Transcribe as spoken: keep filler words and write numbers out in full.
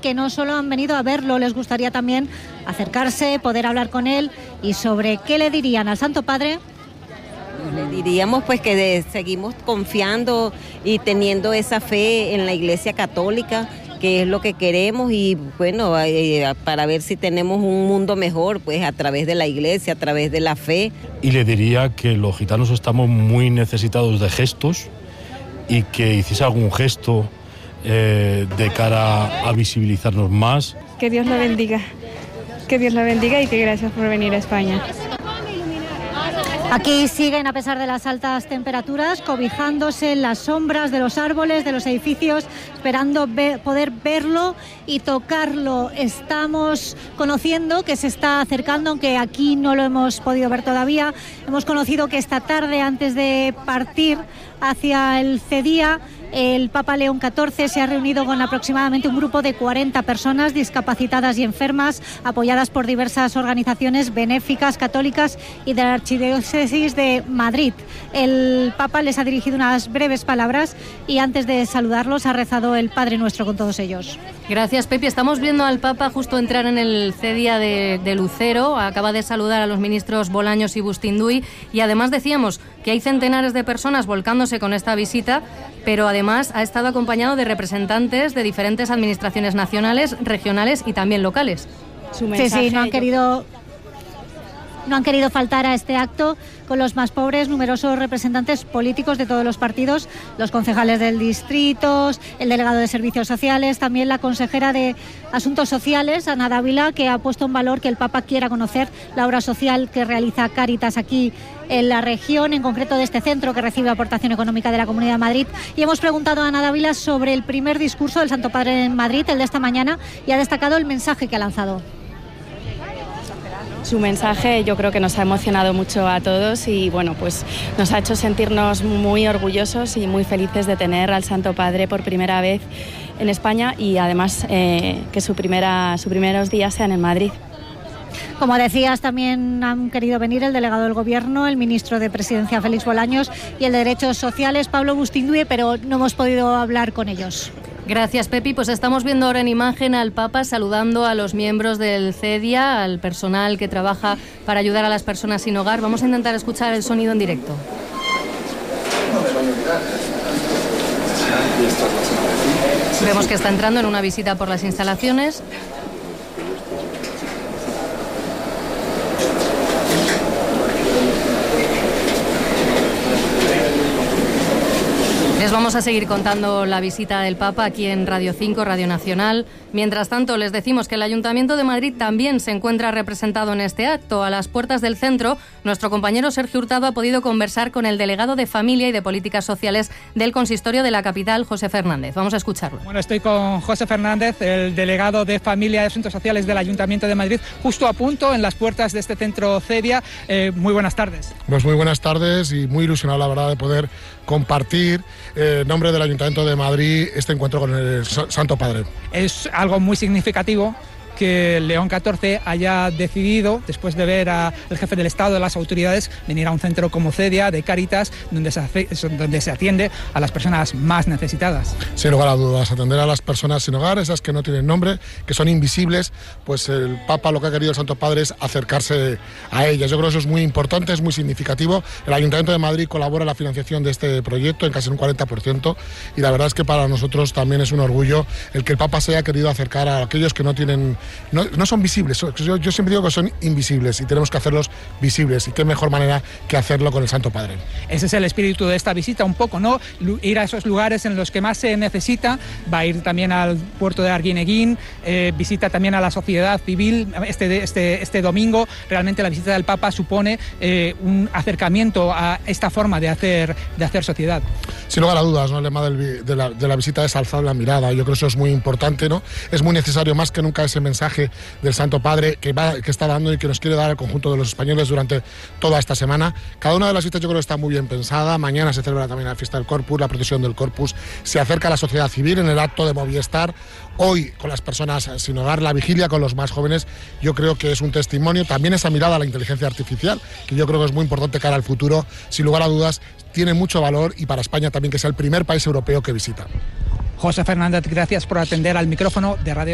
que no solo han venido a verlo, les gustaría también acercarse, poder hablar con él. Y sobre qué le dirían al Santo Padre. Le diríamos pues que de, seguimos confiando y teniendo esa fe en la Iglesia Católica, que es lo que queremos, y bueno, eh, para ver si tenemos un mundo mejor, pues a través de la Iglesia, a través de la fe. Y le diría que los gitanos estamos muy necesitados de gestos y que hiciese algún gesto eh, de cara a visibilizarnos más. Que Dios lo bendiga, que Dios lo bendiga y que gracias por venir a España. Aquí siguen, a pesar de las altas temperaturas, cobijándose en las sombras de los árboles, de los edificios, esperando ver, poder verlo y tocarlo. Estamos conociendo que se está acercando, aunque aquí no lo hemos podido ver todavía. Hemos conocido que esta tarde, antes de partir hacia el Cedía, el Papa León catorce se ha reunido con aproximadamente un grupo de cuarenta personas discapacitadas y enfermas, apoyadas por diversas organizaciones benéficas, católicas y de la Archidiócesis de Madrid. El Papa les ha dirigido unas breves palabras y antes de saludarlos ha rezado el Padre Nuestro con todos ellos. Gracias, Pepi. Estamos viendo al Papa justo entrar en el Cedía de, de Lucero. Acaba de saludar a los ministros Bolaños y Bustinduy y además decíamos que hay centenares de personas volcándose con esta visita, pero además ha estado acompañado de representantes de diferentes administraciones nacionales, regionales y también locales. Su mensaje, sí, sí, no han querido... No han querido faltar a este acto con los más pobres, numerosos representantes políticos de todos los partidos, los concejales del distrito, el delegado de Servicios Sociales, también la consejera de Asuntos Sociales, Ana Dávila, que ha puesto en valor que el Papa quiera conocer la obra social que realiza Cáritas aquí en la región, en concreto de este centro que recibe aportación económica de la Comunidad de Madrid. Y hemos preguntado a Ana Dávila sobre el primer discurso del Santo Padre en Madrid, el de esta mañana, y ha destacado el mensaje que ha lanzado. Su mensaje yo creo que nos ha emocionado mucho a todos y bueno, pues nos ha hecho sentirnos muy orgullosos y muy felices de tener al Santo Padre por primera vez en España y además eh, que su primera, sus primeros días sean en Madrid. Como decías, también han querido venir el delegado del Gobierno, el ministro de Presidencia Félix Bolaños y el de Derechos Sociales Pablo Bustinduy, pero no hemos podido hablar con ellos. Gracias, Pepi. Pues estamos viendo ahora en imagen al Papa saludando a los miembros del Cedía, al personal que trabaja para ayudar a las personas sin hogar. Vamos a intentar escuchar el sonido en directo. Vemos que está entrando en una visita por las instalaciones. Les vamos a seguir contando la visita del Papa aquí en Radio cinco, Radio Nacional. Mientras tanto, les decimos que el Ayuntamiento de Madrid también se encuentra representado en este acto. A las puertas del centro, nuestro compañero Sergio Hurtado ha podido conversar con el delegado de Familia y de Políticas Sociales del Consistorio de la capital, José Fernández. Vamos a escucharlo. Bueno, estoy con José Fernández, el delegado de Familia y Asuntos Sociales del Ayuntamiento de Madrid, justo a punto en las puertas de este centro Cedía. Eh, muy buenas tardes. Pues muy buenas tardes y muy ilusionado, la verdad, de poder compartir eh, en nombre del Ayuntamiento de Madrid este encuentro con el Santo Padre. Es algo muy significativo que León catorce haya decidido, después de ver al jefe del Estado, a las autoridades, venir a un centro como Cedía, de Cáritas, donde se, hace, donde se atiende a las personas más necesitadas. Sin lugar a dudas, atender a las personas sin hogar, esas que no tienen nombre, que son invisibles, pues el Papa lo que ha querido el Santo Padre es acercarse a ellas. Yo creo que eso es muy importante, es muy significativo. El Ayuntamiento de Madrid colabora en la financiación de este proyecto en casi un cuarenta por ciento y la verdad es que para nosotros también es un orgullo el que el Papa se haya querido acercar a aquellos que no tienen No, no son visibles, yo, yo siempre digo que son invisibles y tenemos que hacerlos visibles y qué mejor manera que hacerlo con el Santo Padre. Ese es el espíritu de esta visita, un poco, ¿no? Ir a esos lugares en los que más se necesita. Va a ir también al puerto de Arguineguín, eh, visita también a la sociedad civil este, este, este domingo. Realmente la visita del Papa supone eh, un acercamiento a esta forma de hacer, de hacer sociedad. Sin lugar a dudas, ¿no? El lema del, de, la, de la visita es alzar la mirada. Yo creo que eso es muy importante, ¿no? Es muy necesario más que nunca ese mensaje del Santo Padre que, va, que está dando y que nos quiere dar al conjunto de los españoles durante toda esta semana. Cada una de las fiestas yo creo que está muy bien pensada. Mañana se celebra también la fiesta del Corpus, la procesión del Corpus. Se acerca a la sociedad civil en el acto de Movistar. Hoy con las personas sin hogar, la vigilia con los más jóvenes, yo creo que es un testimonio. También esa mirada a la inteligencia artificial, que yo creo que es muy importante cara al futuro. Sin lugar a dudas, tiene mucho valor y para España también que sea el primer país europeo que visita. José Fernández, gracias por atender al micrófono de Radio